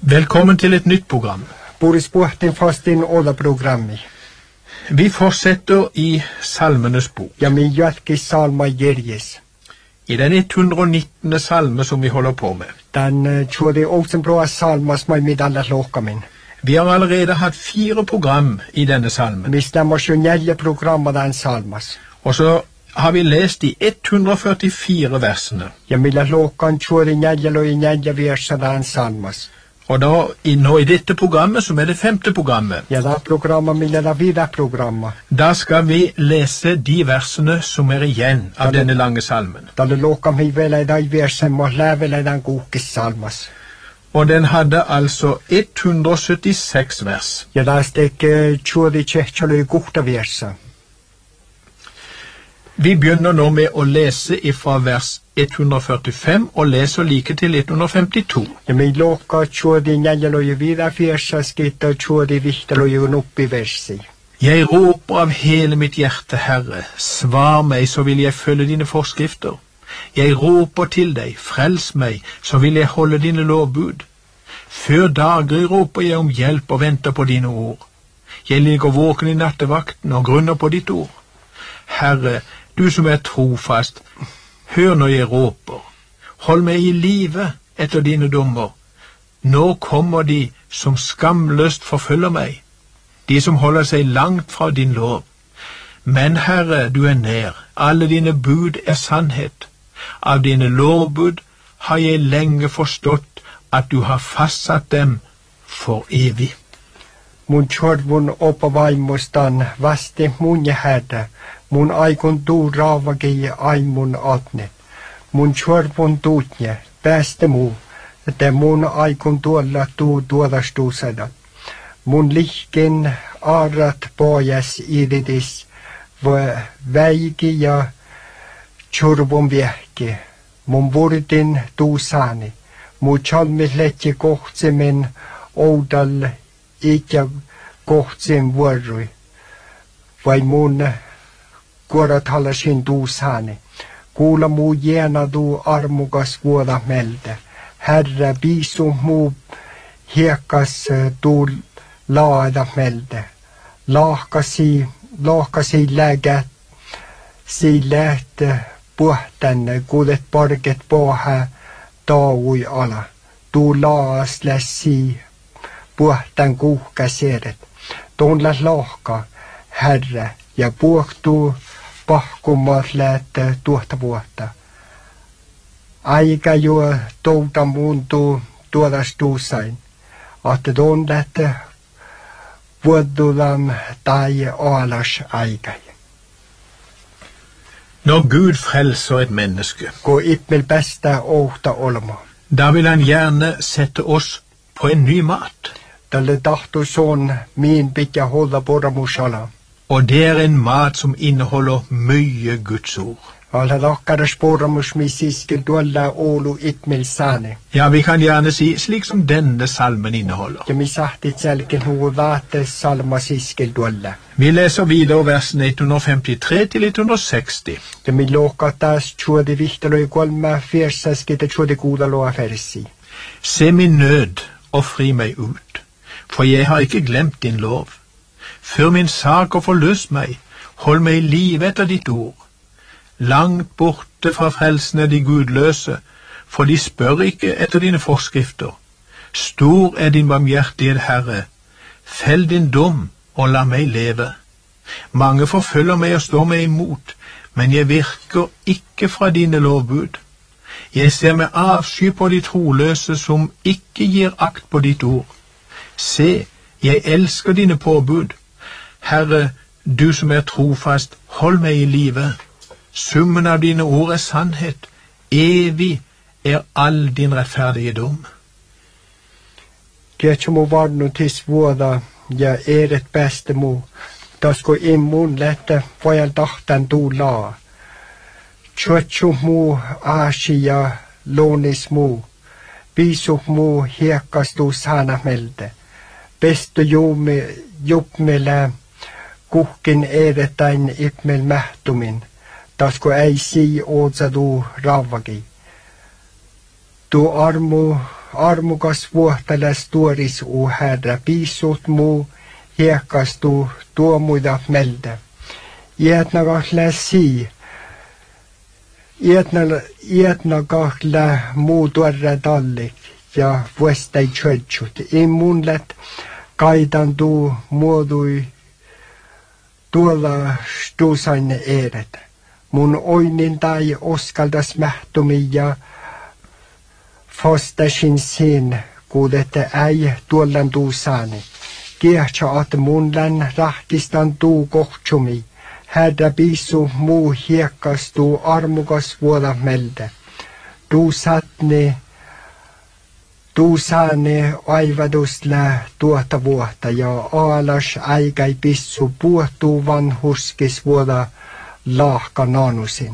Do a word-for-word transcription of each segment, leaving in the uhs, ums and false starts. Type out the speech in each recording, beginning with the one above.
Velkommen til et nytt program. Boris Buhtin fast in alla programmi. Vi fortsetter i Salmenes bok. Ja min jatki salma jerjes. I den hundre og nittende salme som vi holder på med. Den uh, tjodi osenbroa salmas mai med alla lokamin. Vi har allerede hatt fire program i denne salmen. Vi stemmer sjunjelje programma den salmas. Og så har vi lest de hundre og førtifire versene. Ja millä lokan tjodi njelje lo i njelje versa den salmas. Og da, i, nå i dette programmet, som er det femte programmet, ja da programma millä da vida programma. Da skal vi lese de versene som er igjen av da denne lange salmen. Da det lokan mi vela i dag versen må lævela den gokes salmas. Og den hadde altså hundre og syttiseks vers. Ja da stek uh, tjodi tjekkjalo i gokta versa. Vi begynner nå med å lese fra vers hundre og førtifem og leser like til hundre og femtito. Ja, min loka tjodi njello i vida versa skitta tjodi vihtalo i uppi versi. Jeg råper av hele mitt hjerte, Herre, svar meg, så vil jeg følge dine forskrifter. Jeg råper til deg, frels meg, så vil jeg holde dine lovbud. Før daggry råper jeg om hjelp og venter på dine ord. Jeg ligger våken i nattevakten og grunner på ditt ord. Herre, du som er trofast, hør når jeg råper. Hold meg i live etter dine dommer. Nå kommer de som skamløst forfølger meg, de som holder seg langt fra din lov. Men Herre, du er nær, alle dine bud er sannhet. Av dine lovbud har jeg lenge forstått at du har fastsatt dem for evig. Mun tjordvun oppa vaimustan vasti mun jehädä. Mun aikon tuu raavagi aimun atnet. Mun tjordvun tuutje, pääste muu, että mun aikon tuolla tuu tuodastuusada. Mun lihken aarat pojas iridis, väiki ja tjordvun viehki. Mun vurdin tuusani. Mun chalmisletji kohtsemen oudal ikä kohtsen vuorui. Vai mun kuorat hallasin tuusani. Kuula muu jäänä tuu armukas vuoda meltä. Herra piisu muu hiekkas tuu laada meltä. Lahkasi, lahkasi lägät, si lähtö puhtänne, kuulet parket poha taui ala. Tuu laas lässi puhtan kuhkäseret. Tuon läs lahka, Herra, ja puhtuu pahkummat lähtö tuosta vuotta. Aika jo touta muuntuu tuodastuusain. Ahte tuon lähtö vuodulam tai alas aikai. Når Gud frelser et menneske, Gå ippel bästa ohta olma. da vil han gjerne sette oss på en ny mat. Tälle tahto son min pitkä hålla poramusala. Og det er en mat som inneholder mye Guds ord. Alla lakkaras poramus misiskel tuolla olu itmel sane. Ja, vi kan gjerne si slik som denne salmen inneholder. Ja mi sahtit selken huu vaate salma siskel tuolla. Vi leser videre versene hundre og femtitre til hundre og seksti. Ja mi loka taas tjuodi vihtaloi kolma fiersaskita tjuodi kuudaloa versi. Se min nød og fri meg ut, for jeg har ikke glemt din lov. Før min sak og forløs meg, hold meg i live etter ditt ord. Langt borte fra frelsen er de gudløse, for de spør ikke etter dine forskrifter. Stor er din barmhjertighet, Herre. Fell din dom og la meg leve. Mange forfølger meg og står meg imot, men jeg virker ikke fra dine lovbud. Jeg ser med avsky på de troløse som ikke gir akt på ditt ord. Se, jeg elsker dine påbud. Herre, du som er trofast, hold meg i live. Summen av dine ord er sannhet. Evig er all din rettferdige dom. Kietsumu varnu tis vuoda ja eret bäste mu. Tasko immun lähtä vajal tahtan tuu laa. Tjotsu mu aasi ja loonis mu. Piisu mu hiekkastu saana melte. Pesto juumi jupmele kuhkin edetain ipmel mähtumin. Tasko ei sii ootsa tuu raavagi. Tu armu armukas vuohtele stuoris u Herra, piisut muu hiekas tu tuomuida melde. Ietnagakle sii, ietnagakle muu tuorre tallik ja vuestei tjötsut. Immunlet kaidan tuu muodui tuolla stuusain eeret. Mun oinin tai oskaldas mähtumi ja fostasin sin, kuudette äi tuollan tuusaani. Kiehtsä at munlan rahkistan tuu kohtsumi. Herra piisu muu hiekkas tuu armukas vuoda melde. Tuu satni, tuu saani aivadusla tuota vuotta ja aalas äikäi pissu puhtuu vanhuskis vuoda lahka nanusin.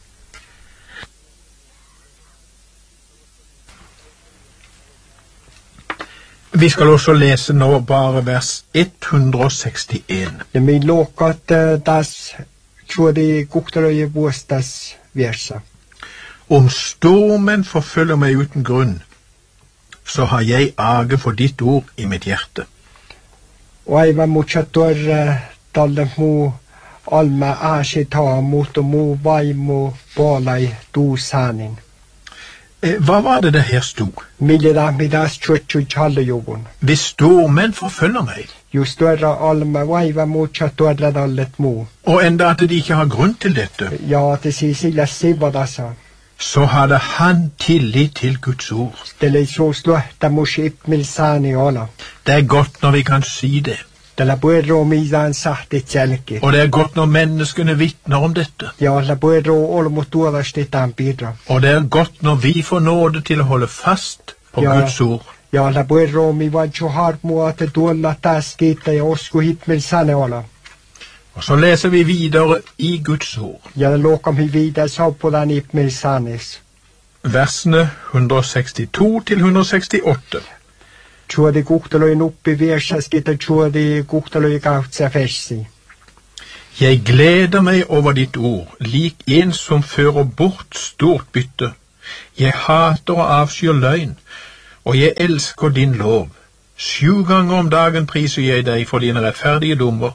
Vi skal også lese nå bare vers ett hundre sekstien. Ja mi luokat taas tjuodi kuhtelöje vuostas versa. Om stormen forfølger meg uten grunn, så har jeg age for ditt ord i mitt hjerte. Og aivan mucha tuorre talle muu alma aasi taa muutu muu vaimu puolai tuusaanin. Eh, hva var det det her stod? Milleda midas tjuotju tjallejuvun. Hvis stormen forfølger meg, Just tuorra alma vaiva mucha tuorre tallet muu. og enda at de ikke har grunn til dette, Ja, te siis sillä sivadasa. så hadde han tillit til Guds ord. Tele suus luhta mus ipmil saani ola. Det er godt når vi kan si det, Tällä puero miisaan sahtit selki. og det er godt når menneskene vitner om dette, Ja la puero olmu tuolasti tämän pidra. og det er godt når vi får nåde til å holde fast på Ja. Guds ord. Ja la puero mi vancho harmua te tuolla taas kiitta ja osku hipmil saane ola. Og så leser vi videre i Guds ord, Ja luokam hi viida saupulan hipmil saanis. versene ett hundre sekstito til ett hundre sekstiåtte. Tjuodi kuhteloi nuppi viersas kiitta tjuodi kuhteloi kautsa fessi. Jeg gleder meg over ditt ord, lik en som fører bort stort bytte. Jeg hater og avskyr løgn, og jeg elsker din lov. Sju ganger om dagen priser jeg deg for dine rettferdige dommer.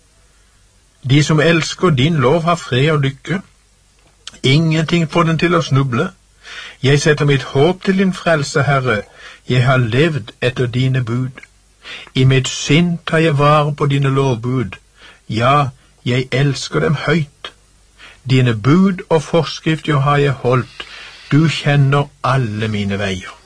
De som elsker din lov har fred og lykke. Ingenting får den til å snuble. Jeg setter mitt håp til din frelse, Herre. Jeg har levd etter dine bud. I mitt sinn tar jeg vare på dine lovbud. Ja, jeg elsker dem høyt. Dine bud og forskrifter har jeg holdt. Du kjenner alle mine veier.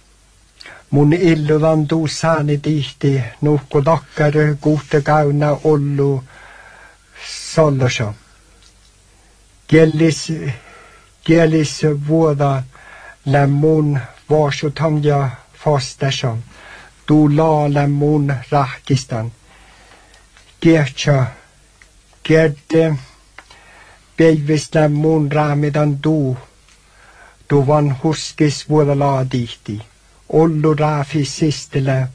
Mun illudan tuu saani tihti nuhku takkare kuhte kauna ollu sollosa. Kielis, kielis vuoda lämmun vaasuthan ja fastasa. Tuu laa lämmun rahkistan. Kiehtsä, kierte, päivis lämmun raamidan tuu. Tuu vanhuskis vuoda laa tihti. Ollu raafis sistele,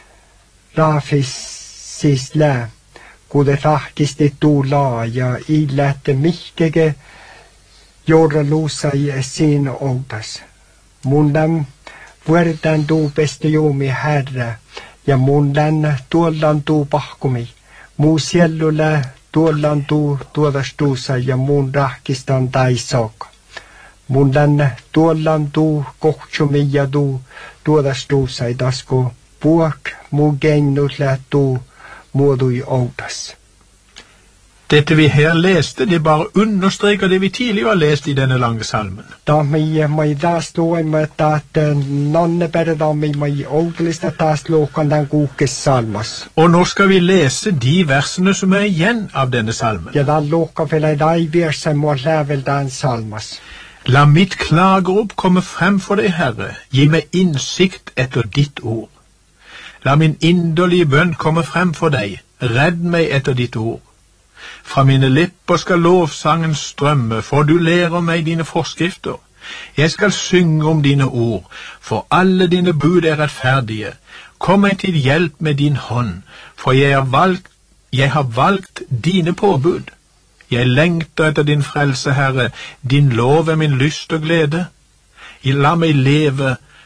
raafis siis lää, kuude rahkisti tuu laa ja iillähte mihkege jorra luusai siin outas. Mun läm vuordan tuu peste juumi Herra ja mun län tuollan tuu pahkumi. Muu siellulle tuollan tuu tuodastuusa ja mun rahkistan taisoka. Mun län tuollan tuu kohtsumi ja tuu tuodastuusa ei tasko puok muu gengnutle tuu muodui outas. Dette vi her leste, det bare understreker det vi tidligere har lest i denne lange salmen. Da mi mai taas tuoimme, että nonne perda mi mai outlista taas luokan tämän kuukes salmas. Og nå skal vi lese de versene som er igjen av denne salmen. Ja tämän luokka vielä dai viersen mua läveltään salmas. La mitt klagerop komme frem for deg, Herre. Gi meg innsikt etter ditt ord. La min inderlige bønn komme frem for deg. Redd meg etter ditt ord. Fra mine lepper skal lovsangen strømme, for du lærer meg dine forskrifter. Jeg skal synge om dine ord, for alle dine bud er rettferdige. Kom meg til hjelp med din hånd, for jeg har valgt, jeg har valgt dine påbud. Jeg lengter etter din frelse, Herre, din lov er min lyst og glede. La meg leve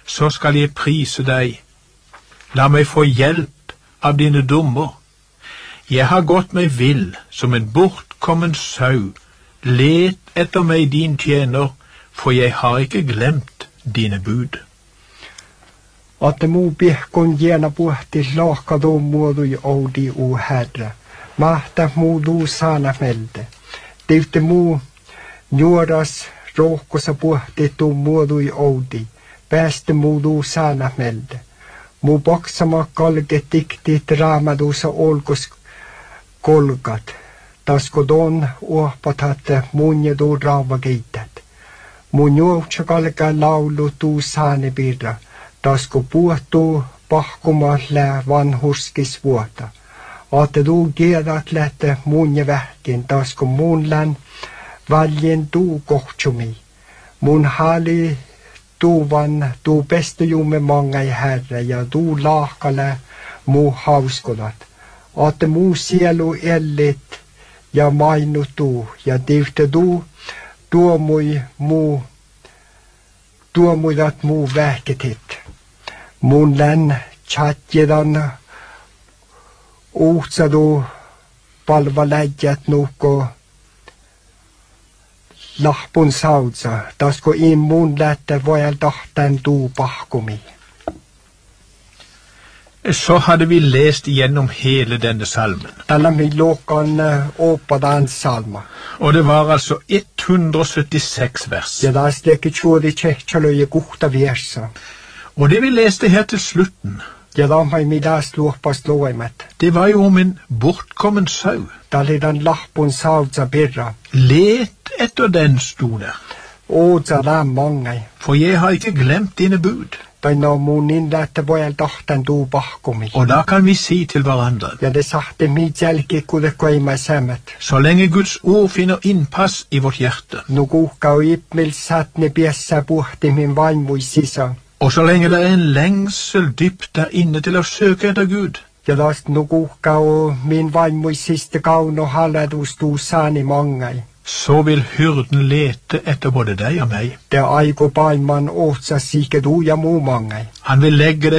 så skal jeg prise deg. La meg få hjelp av dine dommer. Jeg har gått meg vill som en bortkommen sau. Let etter meg din tjener, for jeg har ikke glemt dine bud. At det må behkon gärna puhti laakado muodui oudi u Herre. Mahta mu du sana melde. Tiutte mu nuoras rohkosa puhti tu muodui oudi. Pääste mu du sana melde. Mu boksama kalge tiktit raamadusa olkos kolgat. Tasko don uopatate munje du raava keitat. Mu nuotsa kalga laulu tu saane birra. Tasko puhtuu pahkumalle vanhurskis vuota. Aatte tuu kiedat lähte munje vähkin, tasko mun län väljen tuu kohtsumi. Mun hali tuuvan tuu pestojumme mangai Herre ja tuu laahkale muu hauskodat. Aatte muu sielu ellit ja mainu tuu ja tivte tuu tuomui muu tuomuidat muu vähketit. Mun län chatjedan uhtsadu palvaläjät nuko lahpun sautsa, tasko in mun lätte vojal tahten tuu pahkumi. Så hadde vi lest gjennom hele denne salmen. Tällä mi luokan åpadan salma. Og det var altså ett hundre og syttiseks vers. Ja da stekke tjuri tjehtjaløye kuhta viersa. Og det vi leste her til slutten, ja da mai midas luopas loimet. det var jo om en bortkommen sau. Talidan lahpun sautsa birra. Let etter den, sto der. Ootsa lam mangai. For jeg har ikke glemt dine bud. Taino mun inlätte vojal tahten tuu pahkumi. Og da kan vi si til hverandre, Ja det sahte miit jälki kude koima sämmet. så lenge Guds ord finner innpass i vårt hjerte, Nu kuhkau ipmil satne piessä puhti min vaimui sisa. og så lenge det er en lengsel dypt der inne til å søke etter Gud, Ja taas nu kuhkau min vaimui siste kauno haledus tuu saani mangai. så vil hyrden lete etter både deg og meg. Det aiku paiman ootsa siike tuu ja muu mangai. Han vil legge deg